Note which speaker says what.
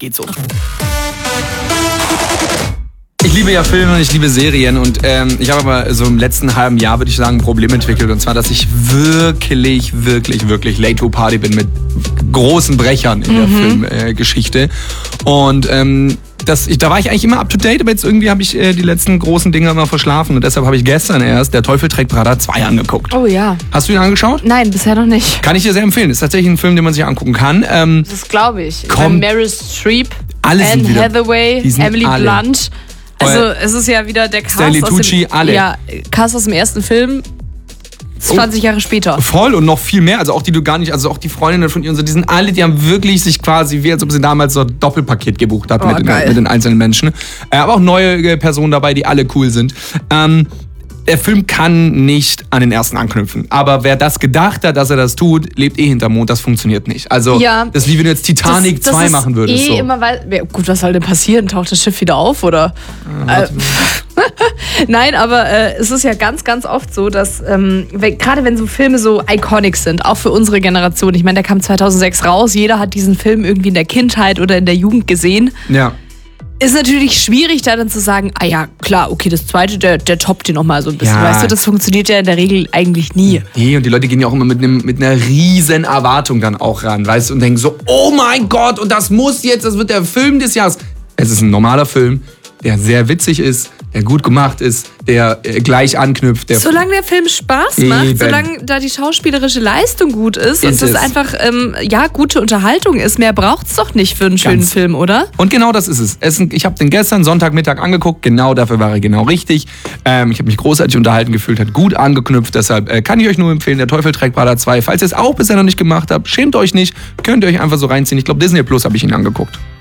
Speaker 1: geht so. Ich liebe ja Filme und ich liebe Serien und ich habe aber so im letzten halben Jahr, würde ich sagen, ein Problem entwickelt. Und zwar, dass ich wirklich late to party bin mit großen Brechern in der Filmgeschichte. Und da war ich eigentlich immer up to date, aber jetzt irgendwie habe ich die letzten großen Dinge immer verschlafen. Und deshalb habe ich gestern erst Der Teufel trägt Prada 2 angeguckt.
Speaker 2: Oh ja.
Speaker 1: Hast du ihn angeschaut?
Speaker 2: Nein, bisher noch nicht.
Speaker 1: Kann ich dir sehr empfehlen. Ist tatsächlich ein Film, den man sich angucken kann.
Speaker 2: Das glaube ich. Meryl Streep, Anne Hathaway, Emily Blunt. Also es ist ja wieder der Cast
Speaker 1: Stanley Tucci, alle.
Speaker 2: Cast aus dem ersten Film, 20 Jahre später.
Speaker 1: Voll und noch viel mehr, also auch die du gar nicht, also auch die Freundinnen von ihr und so, die sind alle, die haben wirklich sich quasi, wie als ob sie damals so ein Doppelpaket gebucht hat mit den einzelnen Menschen. Aber auch neue Personen dabei, die alle cool sind. Der Film kann nicht an den ersten anknüpfen. Aber wer das gedacht hat, dass er das tut, lebt hinterm Mond. Das funktioniert nicht. Also, das ist wie wenn du jetzt Titanic 2 machen würdest. So.
Speaker 2: Gut, was soll denn passieren? Taucht das Schiff wieder auf, oder? Nein, aber es ist ja ganz, ganz oft so, dass gerade wenn so Filme so iconic sind, auch für unsere Generation, ich meine, der kam 2006 raus, jeder hat diesen Film irgendwie in der Kindheit oder in der Jugend gesehen.
Speaker 1: Ja.
Speaker 2: Ist natürlich schwierig, da dann zu sagen, ja, klar, okay, das zweite, der toppt den nochmal so ein bisschen. Ja. Weißt du, das funktioniert ja in der Regel eigentlich nie.
Speaker 1: Nee, und die Leute gehen ja auch immer mit einer riesen Erwartung dann auch ran, weißt du, und denken so, oh mein Gott, und das wird der Film des Jahres. Es ist ein normaler Film, der sehr witzig ist, der gut gemacht ist, der gleich anknüpft.
Speaker 2: Solange der Film Spaß macht, solange da die schauspielerische Leistung gut ist und es einfach gute Unterhaltung ist, mehr braucht's doch nicht für einen schönen Film, oder?
Speaker 1: Und genau das ist es. Ich habe den gestern Sonntagmittag angeguckt, genau dafür war er genau richtig. Ich habe mich großartig unterhalten gefühlt, hat gut angeknüpft, deshalb kann ich euch nur empfehlen, Der Teufel trägt Prada 2. Falls ihr es auch bisher noch nicht gemacht habt, schämt euch nicht, könnt ihr euch einfach so reinziehen. Ich glaube, Disney Plus habe ich ihn angeguckt.